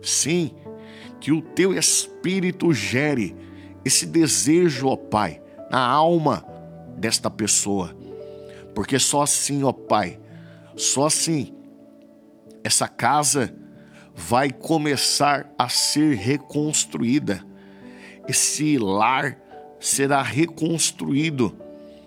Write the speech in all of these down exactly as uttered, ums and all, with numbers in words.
Sim, que o teu Espírito gere esse desejo, ó Pai, na alma desta pessoa. Porque só assim, ó Pai, só assim, essa casa vai começar a ser reconstruída. Esse lar será reconstruído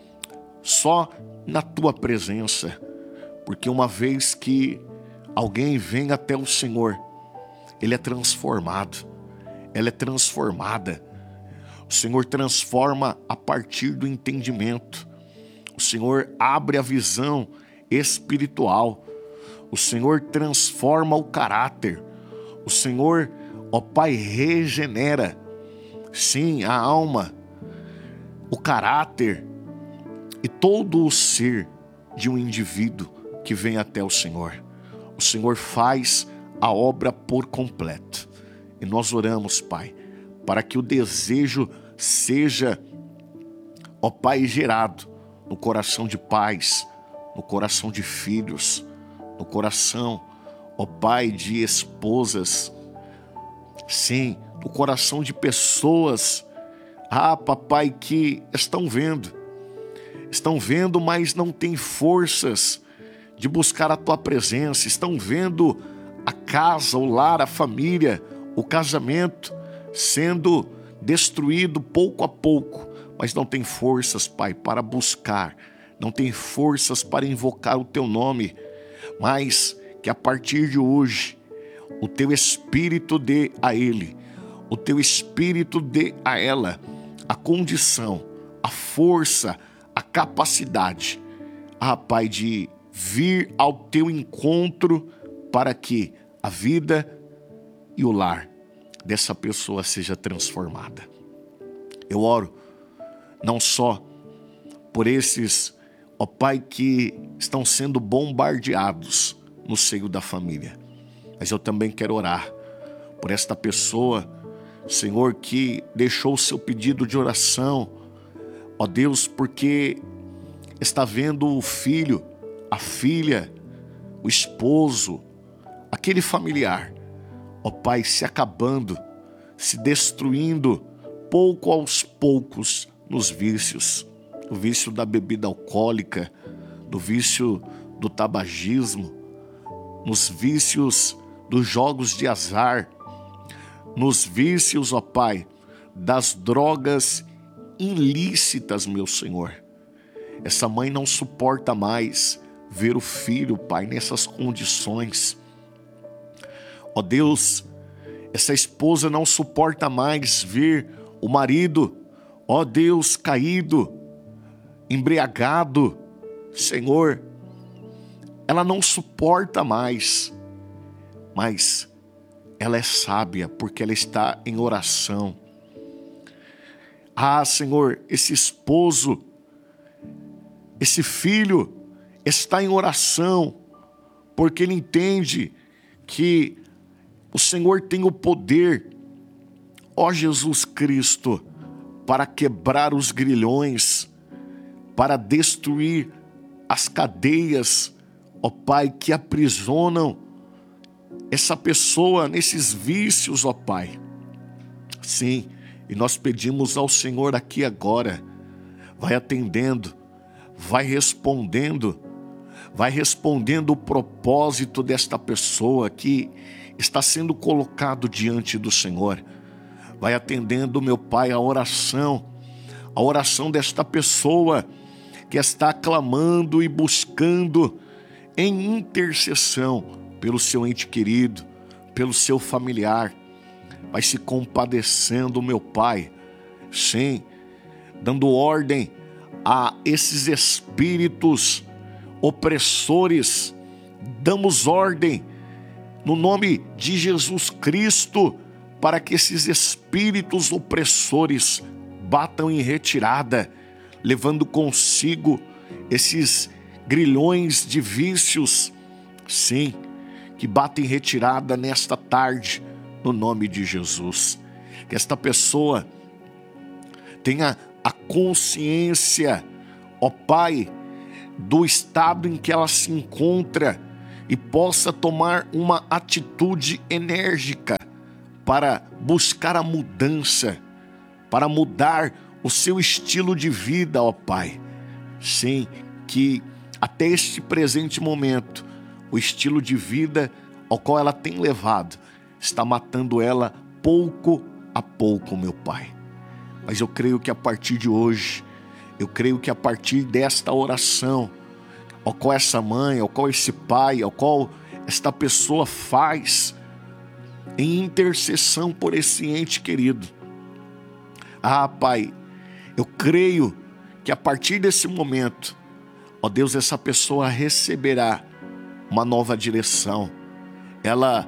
só na tua presença. Porque uma vez que alguém vem até o Senhor, ele é transformado, ela é transformada. O Senhor transforma a partir do entendimento. O Senhor abre a visão espiritual. O Senhor transforma o caráter. O Senhor, ó Pai, regenera, sim, a alma, o caráter e todo o ser de um indivíduo que vem até o Senhor. O Senhor faz a obra por completo. E nós oramos, Pai, para que o desejo seja, ó Pai, gerado no coração de pais, no coração de filhos, no coração, ó Pai, de esposas, sim, no coração de pessoas, ah, papai, que estão vendo, estão vendo, mas não têm forças de buscar a tua presença, estão vendo a casa, o lar, a família, o casamento sendo destruído pouco a pouco, mas não tem forças, Pai, para buscar, não tem forças para invocar o teu nome, mas que a partir de hoje o teu Espírito dê a ele, o teu Espírito dê a ela a condição, a força, a capacidade, ah, Pai, de vir ao teu encontro para que a vida e o lar dessa pessoa seja transformada. Eu oro não só por esses, ó Pai, que estão sendo bombardeados no seio da família, mas eu também quero orar por esta pessoa, Senhor, que deixou o seu pedido de oração, ó Deus, porque está vendo o filho, a filha, o esposo, aquele familiar, ó Pai, se acabando, se destruindo, pouco aos poucos, nos vícios, o vício da bebida alcoólica, do vício do tabagismo, nos vícios dos jogos de azar, nos vícios, ó Pai, das drogas ilícitas, meu Senhor. Essa mãe não suporta mais ver o filho, Pai, nessas condições. Ó Deus, essa esposa não suporta mais ver o marido, ó Deus, caído, embriagado. Senhor, ela não suporta mais, mas ela é sábia porque ela está em oração. Ah, Senhor, esse esposo, esse filho está em oração porque ele entende que o Senhor tem o poder, ó Jesus Cristo, para quebrar os grilhões, para destruir as cadeias, ó Pai, que aprisionam essa pessoa nesses vícios, ó Pai. Sim, e nós pedimos ao Senhor aqui agora, vai atendendo, vai respondendo, vai respondendo o propósito desta pessoa que está sendo colocado diante do Senhor. Vai atendendo, meu Pai, a oração, a oração desta pessoa que está clamando e buscando em intercessão pelo seu ente querido, pelo seu familiar. Vai se compadecendo, meu Pai, sim, dando ordem a esses espíritos opressores. Damos ordem no nome de Jesus Cristo para que esses espíritos opressores batam em retirada, levando consigo esses grilhões de vícios, sim, que batem em retirada nesta tarde, no nome de Jesus. Que esta pessoa tenha a consciência, ó Pai, do estado em que ela se encontra e possa tomar uma atitude enérgica para buscar a mudança, para mudar o seu estilo de vida, ó Pai. Sim, que até este presente momento, o estilo de vida ao qual ela tem levado, está matando ela pouco a pouco, meu Pai. Mas eu creio que a partir de hoje, eu creio que a partir desta oração, ao qual essa mãe, ao qual esse pai, ao qual esta pessoa faz, em intercessão por esse ente querido. Ah, Pai, eu creio que a partir desse momento, ó Deus, essa pessoa receberá uma nova direção. Ela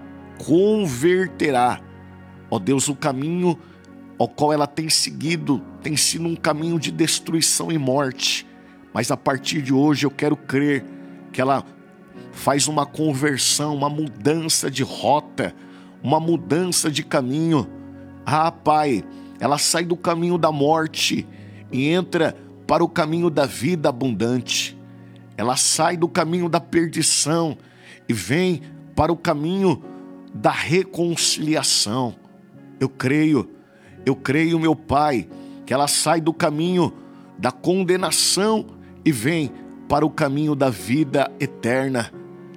converterá, ó Deus, o caminho ao qual ela tem seguido, tem sido um caminho de destruição e morte. Mas a partir de hoje eu quero crer que ela faz uma conversão, uma mudança de rota, uma mudança de caminho. Ah, Pai, ela sai do caminho da morte e entra para o caminho da vida abundante. Ela sai do caminho da perdição e vem para o caminho da reconciliação. Eu creio, eu creio, meu Pai, que ela sai do caminho da condenação e vem para o caminho da vida eterna,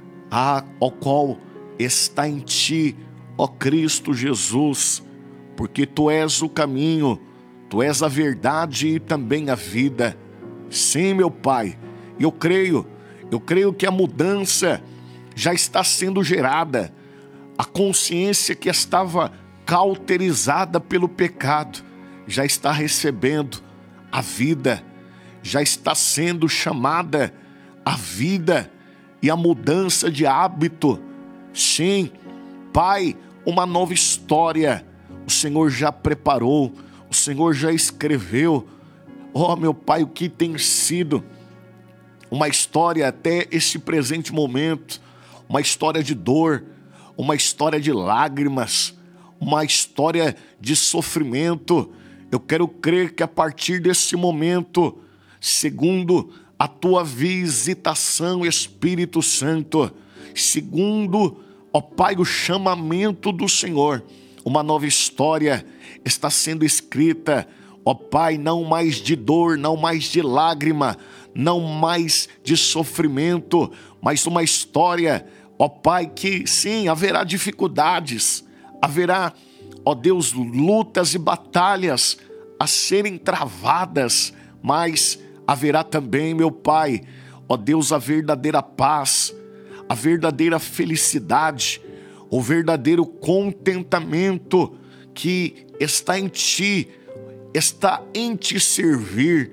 ah, ao qual está em Ti, ó Cristo Jesus, porque Tu és o caminho, Tu és a verdade e também a vida. Sim, meu Pai, eu creio, eu creio que a mudança já está sendo gerada. A consciência que estava cauterizada pelo pecado já está recebendo a vida, já está sendo chamada a vida e a mudança de hábito. Sim, Pai, uma nova história o Senhor já preparou, o Senhor já escreveu. Oh, meu Pai, o que tem sido uma história até esse presente momento, uma história de dor, uma história de lágrimas, uma história de sofrimento. Eu quero crer que a partir desse momento, segundo a Tua visitação, Espírito Santo, segundo, ó Pai, o chamamento do Senhor, uma nova história está sendo escrita, ó Pai, não mais de dor, não mais de lágrima, não mais de sofrimento, mas uma história, ó Pai, que sim, haverá dificuldades, haverá, ó Deus, lutas e batalhas a serem travadas, mas haverá também, meu Pai, ó Deus, a verdadeira paz, a verdadeira felicidade, o verdadeiro contentamento que está em Ti, está em Te servir,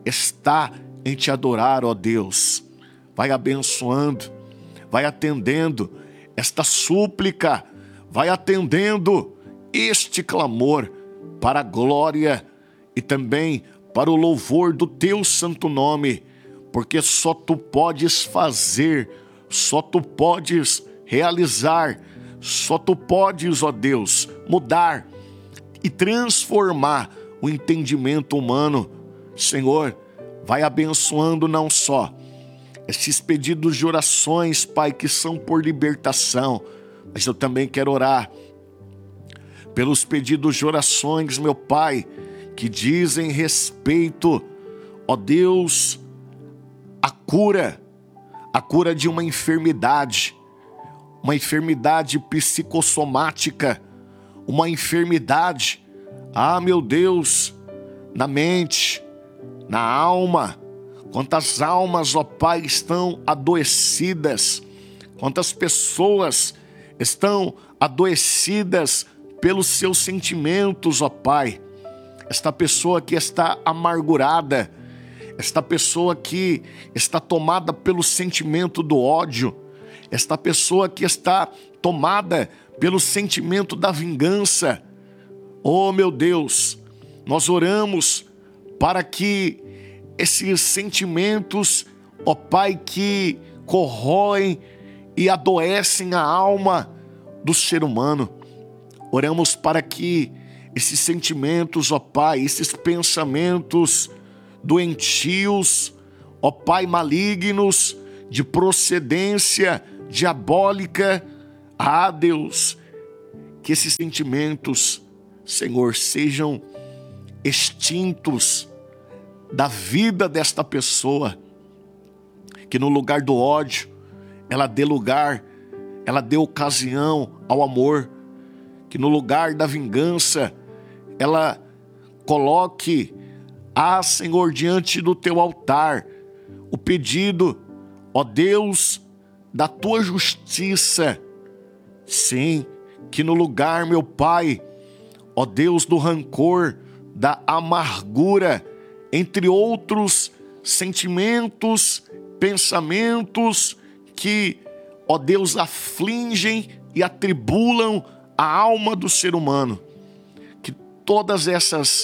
está em Te adorar, ó Deus. Vai abençoando, vai atendendo esta súplica, vai atendendo este clamor para a glória e também para o louvor do Teu santo nome, porque só Tu podes fazer, só Tu podes realizar, só Tu podes, ó Deus, mudar e transformar o entendimento humano. Senhor, vai abençoando não só esses pedidos de orações, Pai, que são por libertação, mas eu também quero orar pelos pedidos de orações, meu Pai, que dizem respeito, ó Deus, a cura, a cura de uma enfermidade, uma enfermidade psicossomática, uma enfermidade, ah, meu Deus, na mente, na alma. Quantas almas, ó Pai, estão adoecidas, quantas pessoas estão adoecidas pelos seus sentimentos, ó Pai. Esta pessoa que está amargurada, esta pessoa que está tomada pelo sentimento do ódio, esta pessoa que está tomada pelo sentimento da vingança. Oh, meu Deus, nós oramos para que esses sentimentos, ó Pai, que corroem e adoecem a alma do ser humano, oramos para que esses sentimentos, ó Pai, esses pensamentos doentios, ó Pai, malignos, de procedência diabólica, ah, Deus, que esses sentimentos, Senhor, sejam extintos da vida desta pessoa, que no lugar do ódio, ela dê lugar, ela dê ocasião ao amor, que no lugar da vingança, ela coloque, ah, Senhor, diante do teu altar, o pedido, ó Deus, da tua justiça. Sim, que no lugar, meu Pai, ó Deus, do rancor, da amargura, entre outros sentimentos, pensamentos que, ó Deus, afligem e atribulam a alma do ser humano, que todas essas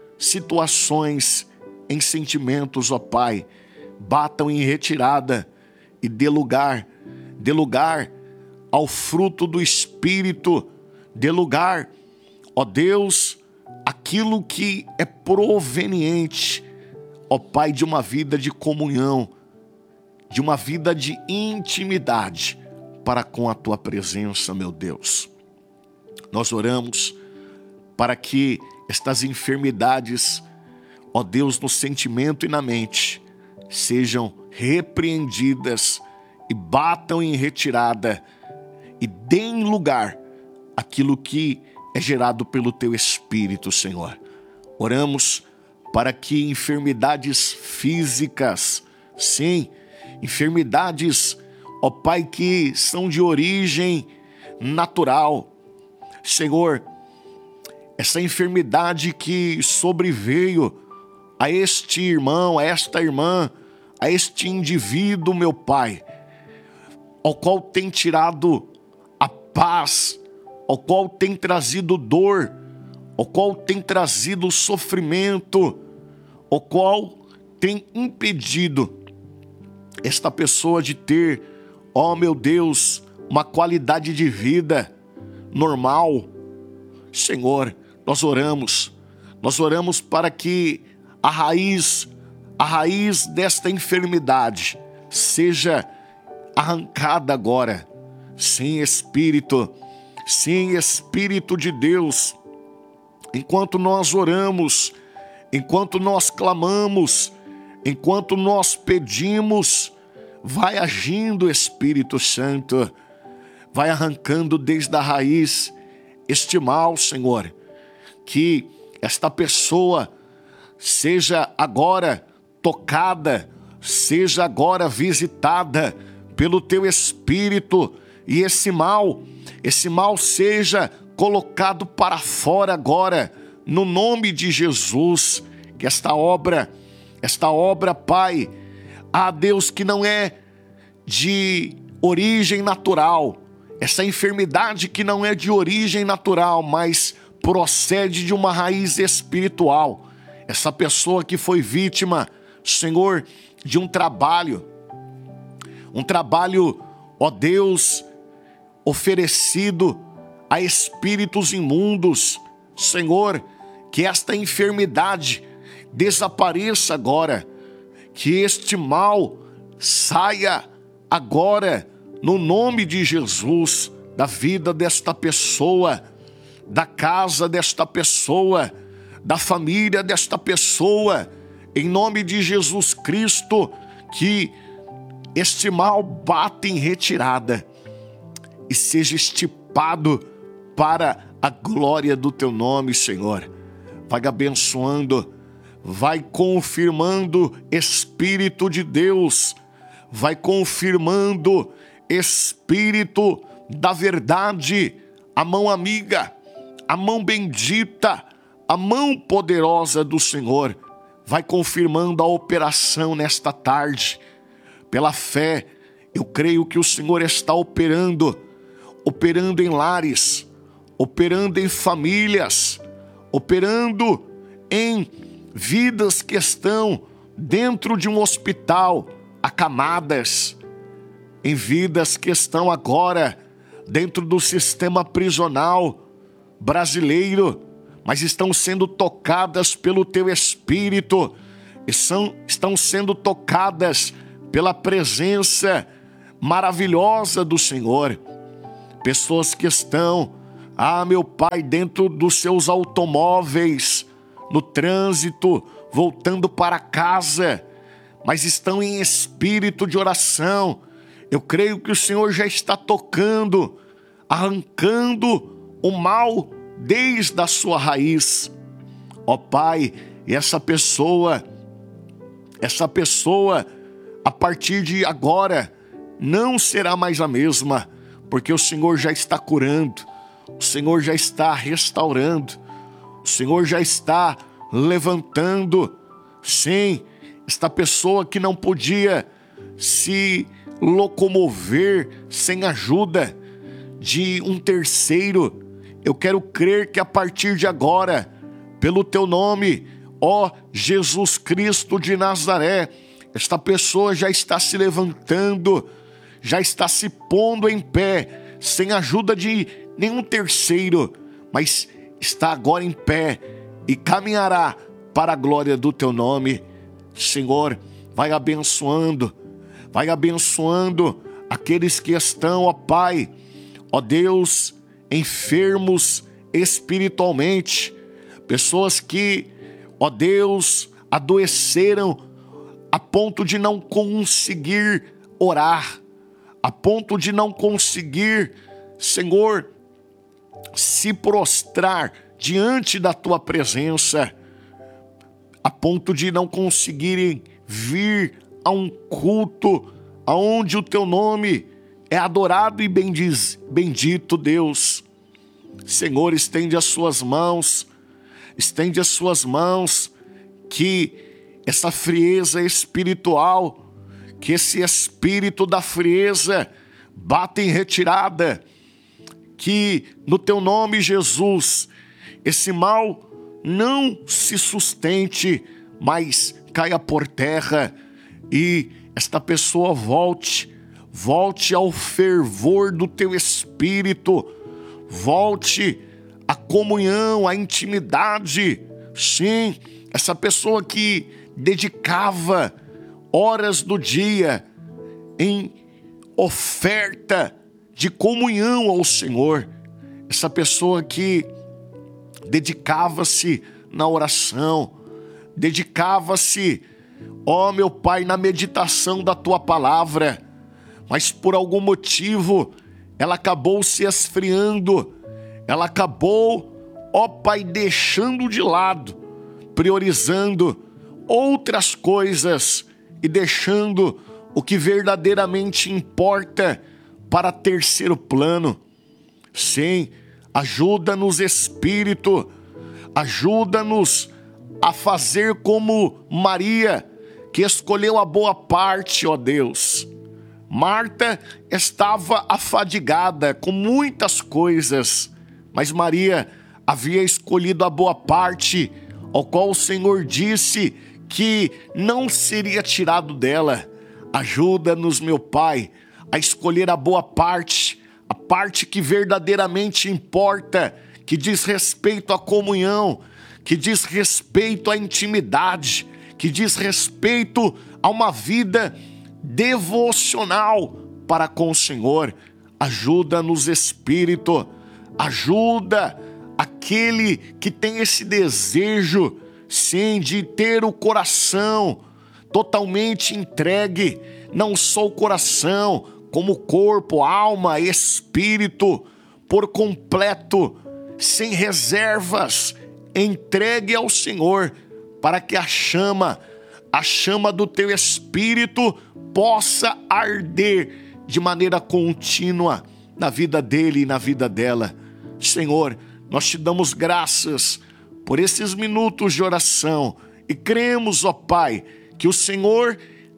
situações em sentimentos, ó Pai, batam em retirada e dê lugar, dê lugar ao fruto do Espírito, dê lugar, ó Deus, aquilo que é proveniente, ó Pai, de uma vida de comunhão, de uma vida de intimidade para com a tua presença, meu Deus. Nós oramos para que estas enfermidades, ó Deus, no sentimento e na mente, sejam repreendidas e batam em retirada e deem lugar àquilo que é gerado pelo teu Espírito, Senhor. Oramos para que enfermidades físicas, sim, enfermidades, ó Pai, que são de origem natural, Senhor, essa enfermidade que sobreveio a este irmão, a esta irmã, a este indivíduo, meu Pai, ao qual tem tirado a paz, ao qual tem trazido dor, ao qual tem trazido sofrimento, ao qual tem impedido esta pessoa de ter, ó meu Deus, uma qualidade de vida normal. Senhor, nós oramos, nós oramos para que a raiz, a raiz desta enfermidade seja arrancada agora. Sim, Espírito, sim, Espírito de Deus, enquanto nós oramos, enquanto nós clamamos, enquanto nós pedimos, vai agindo, Espírito Santo, vai arrancando desde a raiz este mal, Senhor, que esta pessoa seja agora tocada, seja agora visitada pelo teu Espírito, e esse mal, esse mal seja colocado para fora agora, no nome de Jesus, que esta obra, esta obra, Pai, ah Deus, que não é de origem natural, essa enfermidade que não é de origem natural, mas procede de uma raiz espiritual, essa pessoa que foi vítima, Senhor, de um trabalho, um trabalho, ó Deus, oferecido a espíritos imundos, Senhor, que esta enfermidade desapareça agora, que este mal saia agora, no nome de Jesus, da vida desta pessoa, da casa desta pessoa, da família desta pessoa, em nome de Jesus Cristo, que este mal bata em retirada e seja estipado para a glória do teu nome, Senhor. Vai abençoando, vai confirmando, Espírito de Deus, vai confirmando, Espírito da verdade, a mão amiga, a mão bendita, a mão poderosa do Senhor, vai confirmando a operação nesta tarde. Pela fé, eu creio que o Senhor está operando, operando em lares, operando em famílias, operando em vidas que estão dentro de um hospital, acamadas, em vidas que estão agora dentro do sistema prisional brasileiro, mas estão sendo tocadas pelo teu Espírito, e são, estão sendo tocadas pela presença maravilhosa do Senhor. Pessoas que estão Ah, meu Pai, dentro dos seus automóveis, no trânsito, voltando para casa, mas estão em espírito de oração. Eu creio que o Senhor já está tocando, arrancando o mal desde a sua raiz. Ó Pai, e essa pessoa, essa pessoa, a partir de agora, não será mais a mesma, porque o Senhor já está curando, o Senhor já está restaurando, o Senhor já está levantando. Sim, esta pessoa que não podia se locomover sem ajuda de um terceiro, eu quero crer que a partir de agora, pelo teu nome, ó Jesus Cristo de Nazaré, esta pessoa já está se levantando, já está se pondo em pé, sem ajuda de nenhum terceiro, mas está agora em pé e caminhará para a glória do teu nome. Senhor, vai abençoando, vai abençoando aqueles que estão, ó Pai, ó Deus, enfermos espiritualmente, pessoas que, ó Deus, adoeceram a ponto de não conseguir orar, a ponto de não conseguir, Senhor, se prostrar diante da tua presença, a ponto de não conseguirem vir a um culto aonde o teu nome é adorado e bendiz, bendito, Deus. Senhor, estende as suas mãos, estende as suas mãos, que essa frieza espiritual, que esse espírito da frieza bata em retirada, que no teu nome, Jesus, esse mal não se sustente, mas caia por terra e esta pessoa volte, volte ao fervor do teu espírito, volte à comunhão, à intimidade. Sim, essa pessoa que dedicava horas do dia em oferta de comunhão ao Senhor, essa pessoa que dedicava-se na oração, dedicava-se, ó meu Pai, na meditação da tua palavra, mas por algum motivo ela acabou se esfriando, ela acabou, ó Pai, deixando de lado, priorizando outras coisas e deixando o que verdadeiramente importa para terceiro plano. Sim, ajuda-nos, Espírito, ajuda-nos a fazer como Maria, que escolheu a boa parte, ó Deus. Marta estava afadigada com muitas coisas, mas Maria havia escolhido a boa parte, ao qual o Senhor disse que não seria tirado dela. Ajuda-nos, meu Pai, a escolher a boa parte, a parte que verdadeiramente importa, que diz respeito à comunhão, que diz respeito à intimidade, que diz respeito a uma vida devocional para com o Senhor. Ajuda-nos, Espírito, ajuda aquele que tem esse desejo, sim, de ter o coração totalmente entregue, não só o coração, como corpo, alma, espírito, por completo, sem reservas, entregue ao Senhor, para que a chama, a chama do teu Espírito possa arder de maneira contínua na vida dele e na vida dela. Senhor, nós te damos graças por esses minutos de oração e cremos, ó Pai, que o Senhor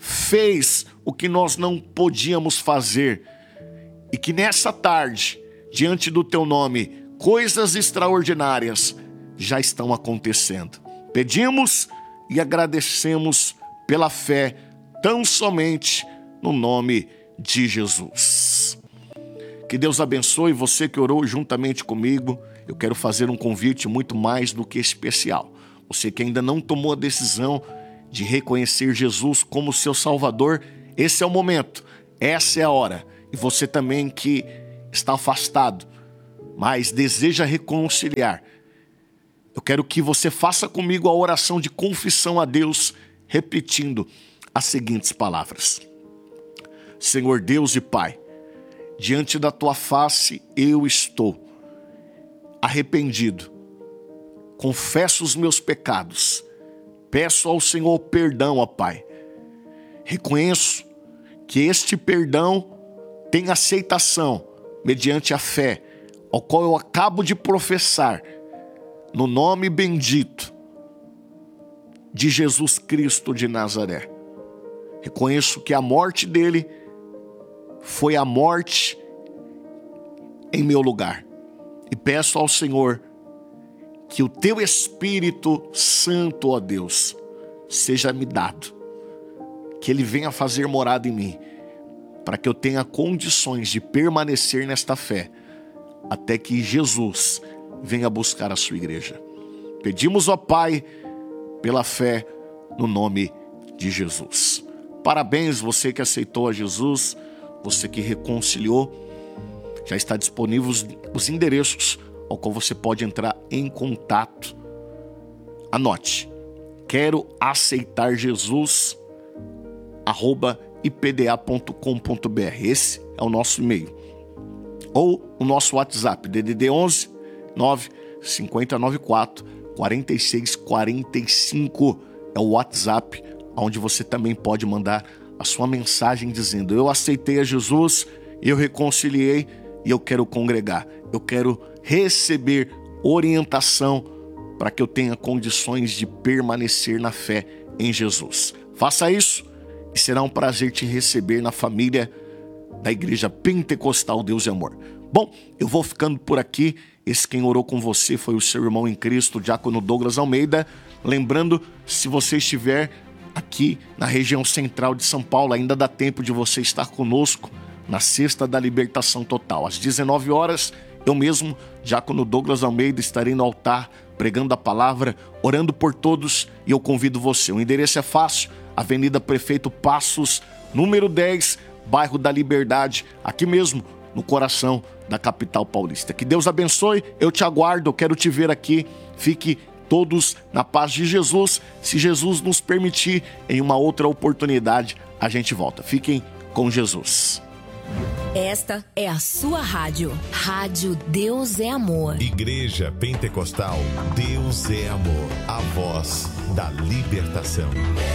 fez o que nós não podíamos fazer e que nessa tarde, diante do teu nome, coisas extraordinárias já estão acontecendo. Pedimos e agradecemos pela fé, tão somente no nome de Jesus. Que Deus abençoe você que orou juntamente comigo. Eu quero fazer um convite muito mais do que especial. Você que ainda não tomou a decisão de reconhecer Jesus como seu Salvador, esse é o momento, essa é a hora. E você também que está afastado, mas deseja reconciliar, eu quero que você faça comigo a oração de confissão a Deus, repetindo as seguintes palavras. Senhor Deus e Pai, diante da tua face eu estou arrependido, confesso os meus pecados, peço ao Senhor perdão, ó Pai. Reconheço que este perdão tem aceitação mediante a fé, ao qual eu acabo de professar, no nome bendito de Jesus Cristo de Nazaré. Reconheço que a morte dele foi a morte em meu lugar. E peço ao Senhor que o teu Espírito Santo, ó Deus, seja me dado. Que ele venha fazer morada em mim, para que eu tenha condições de permanecer nesta fé, até que Jesus venha buscar a sua igreja. Pedimos, ó Pai, pela fé, no nome de Jesus. Parabéns, você que aceitou a Jesus, você que reconciliou. Já está disponível os, os endereços ao qual você pode entrar em contato. Anote, quero aceitar Jesus, arroba i p d a ponto com ponto b r. Esse é o nosso e-mail. Ou o nosso WhatsApp, D D D onze, nove cinco zero nove quatro, quatro seis quatro cinco. É o WhatsApp, onde você também pode mandar a sua mensagem dizendo: eu aceitei a Jesus, eu reconciliei e eu quero congregar. Eu quero receber orientação para que eu tenha condições de permanecer na fé em Jesus. Faça isso e será um prazer te receber na família da Igreja Pentecostal Deus e Amor. Bom, eu vou ficando por aqui. Esse quem orou com você foi o seu irmão em Cristo, Diácono Douglas Almeida. Lembrando, se você estiver aqui na região central de São Paulo, ainda dá tempo de você estar conosco na Sexta da Libertação Total. Às dezenove horas, eu mesmo, Diácono Douglas Almeida, estarei no altar pregando a palavra, orando por todos, e eu convido você. O endereço é fácil, Avenida Prefeito Passos, número dez, bairro da Liberdade, aqui mesmo, no coração da capital paulista. Que Deus abençoe, eu te aguardo, eu quero te ver aqui. Fique todos na paz de Jesus. Se Jesus nos permitir, em uma outra oportunidade, a gente volta. Fiquem com Jesus. Esta é a sua rádio. Rádio Deus é Amor. Igreja Pentecostal Deus é Amor. A voz da libertação.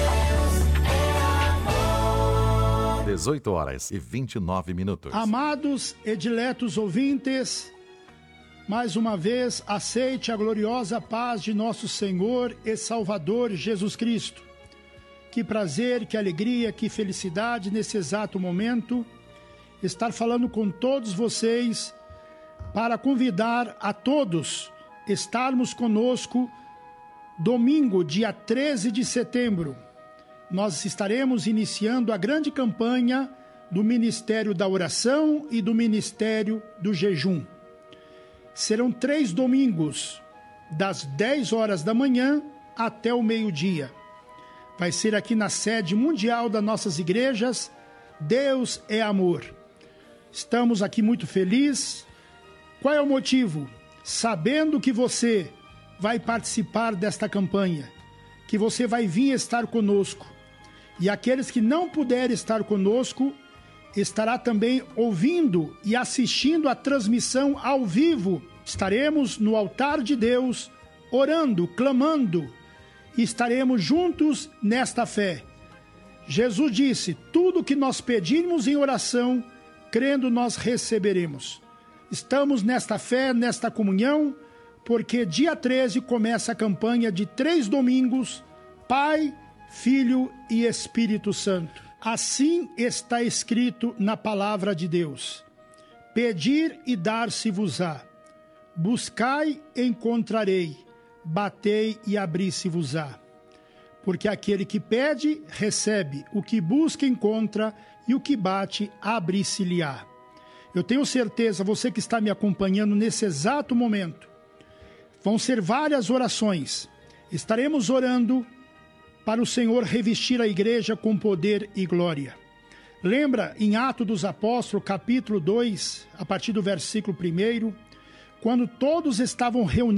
dezoito horas e vinte e nove minutos. Amados e diletos ouvintes, mais uma vez aceite a gloriosa paz de nosso Senhor e Salvador Jesus Cristo. Que prazer, que alegria, que felicidade nesse exato momento estar falando com todos vocês para convidar a todos estarmos conosco domingo, dia treze de setembro. Nós estaremos iniciando a grande campanha do Ministério da Oração e do Ministério do Jejum. Serão três domingos, das dez horas da manhã até o meio-dia. Vai ser aqui na sede mundial das nossas igrejas, Deus é Amor. Estamos aqui muito felizes. Qual é o motivo? Sabendo que você vai participar desta campanha, que você vai vir estar conosco. E aqueles que não puderem estar conosco, estará também ouvindo e assistindo a transmissão ao vivo. Estaremos no altar de Deus, orando, clamando, e estaremos juntos nesta fé. Jesus disse: tudo que nós pedirmos em oração, crendo nós receberemos. Estamos nesta fé, nesta comunhão, porque dia treze começa a campanha de três domingos, Pai, Filho e Espírito Santo. Assim está escrito na palavra de Deus: pedir e dar-se-vos-á, buscai e encontrarei, batei e abri-se-vos-á. Porque aquele que pede, recebe, o que busca, encontra, e o que bate, abre-se-lhe-á. Eu tenho certeza, você que está me acompanhando nesse exato momento, vão ser várias orações. Estaremos orando para o Senhor revestir a igreja com poder e glória. Lembra em Atos dos Apóstolos, capítulo dois, a partir do versículo primeiro, quando todos estavam reunidos